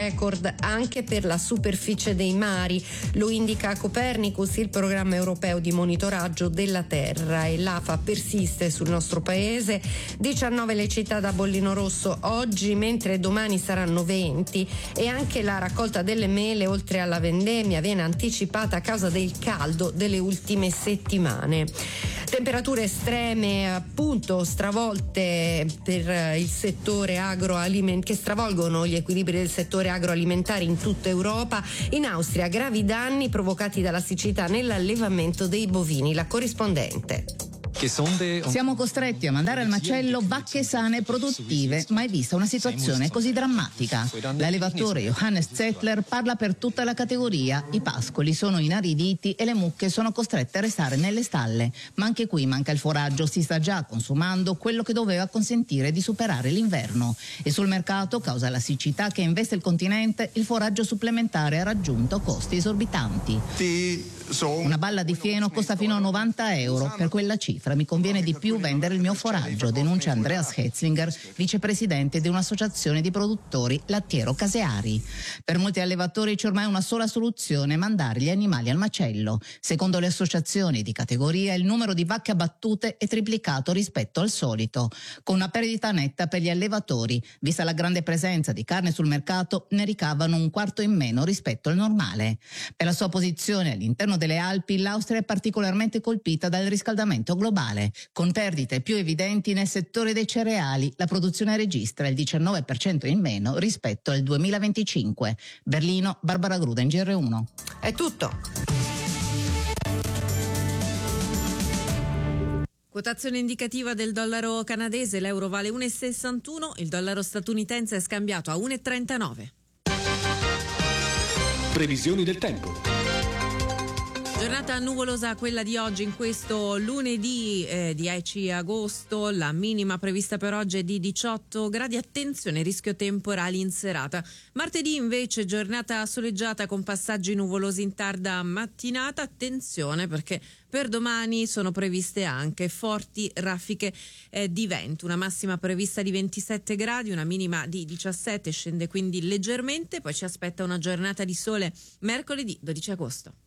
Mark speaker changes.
Speaker 1: record anche per la superficie dei mari, lo indica Copernicus, il programma europeo di monitoraggio della Terra, e l'afa persiste sul nostro paese. 19 le città da bollino rosso oggi, mentre domani saranno 20, e anche la raccolta delle mele, oltre alla vendemmia, viene anticipata a causa del caldo delle ultime settimane. Temperature estreme, appunto, stravolte per il settore agroalimentare, che stravolgono gli equilibri del settore agroalimentare in tutta Europa. In Austria gravi danni provocati dalla siccità nell'allevamento dei bovini. La corrispondente.
Speaker 2: Siamo costretti a mandare al macello vacche sane e produttive, mai vista una situazione così drammatica. L'allevatore Johannes Zettler parla per tutta la categoria. I pascoli sono inariditi e le mucche sono costrette a restare nelle stalle. Ma anche qui manca il foraggio, si sta già consumando quello che doveva consentire di superare l'inverno. E sul mercato, causa la siccità che investe il continente, il foraggio supplementare ha raggiunto costi esorbitanti. Una balla di fieno costa fino a 90 euro. Per quella cifra mi conviene di più vendere il mio foraggio, denuncia Andreas Hetzinger, vicepresidente di un'associazione di produttori lattiero-caseari. Per molti allevatori c'è ormai una sola soluzione: mandare gli animali al macello. Secondo le associazioni di categoria, il numero di vacche abbattute è triplicato rispetto al solito, con una perdita netta per gli allevatori. Vista la grande presenza di carne sul mercato, ne ricavano un quarto in meno rispetto al normale. Per la sua posizione all'interno delle Alpi, l'Austria è particolarmente colpita dal riscaldamento globale, con perdite più evidenti nel settore dei cereali. La produzione registra il 19% in meno rispetto al 2025. Berlino, Barbara Gruden, GR1.
Speaker 1: È tutto.
Speaker 3: Quotazione indicativa del dollaro canadese: l'euro vale 1,61, il dollaro statunitense è scambiato a 1,39.
Speaker 4: Previsioni del tempo.
Speaker 3: Giornata nuvolosa quella di oggi, in questo lunedì 10 agosto. La minima prevista per oggi è di 18 gradi. Attenzione, rischio temporali in serata. Martedì invece giornata soleggiata con passaggi nuvolosi in tarda mattinata. Attenzione, perché per domani sono previste anche forti raffiche di vento. Una massima prevista di 27 gradi, una minima di 17, scende quindi leggermente. Poi ci aspetta una giornata di sole mercoledì 12 agosto.